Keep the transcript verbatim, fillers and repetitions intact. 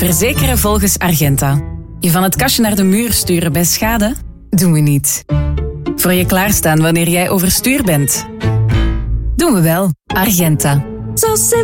Verzekeren volgens Argenta. Je van het kastje naar de muur sturen bij schade? Doen we niet. Voor je klaarstaan wanneer jij overstuur bent? Doen we wel. Argenta. Zo simpel.